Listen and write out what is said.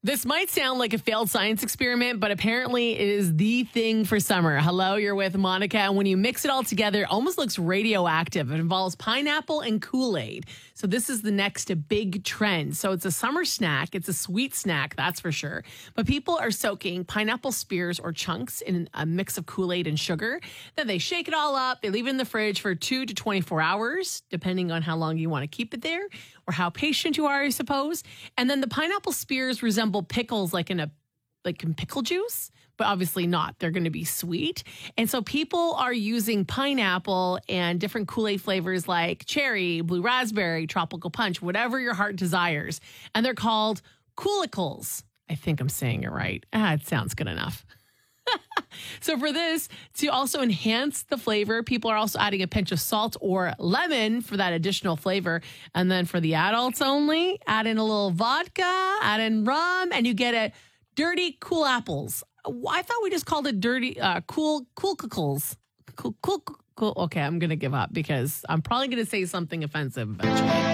This might sound like a failed science experiment, but apparently it is the thing for summer. Hello, you're with Monica. And when you mix it all together, it almost looks radioactive. It involves pineapple and Kool-Aid. So this is the next big trend. So it's a summer snack. It's a sweet snack, that's for sure. But people are soaking pineapple spears or chunks in a mix of Kool-Aid and sugar. Then they shake it all up. They leave it in the fridge for 2 to 24 hours, depending on how long you want to keep it there or how patient you are, I suppose. And then the pineapple spears resemble pickles like in pickle juice, but obviously not. They're going to be sweet. And so people are using pineapple and different Kool-Aid flavors like cherry, blue raspberry, tropical punch, whatever your heart desires. And they're called Koolicles. I think I'm saying it right. It sounds good enough. So for this, to also enhance the flavor, people are also adding a pinch of salt or lemon for that additional flavor. And then for the adults only, add in a little vodka, add in rum, and you get a dirty cool apples. I thought we just called it dirty cool cookles. Cool. Okay, I'm going to give up because I'm probably going to say something offensive eventually.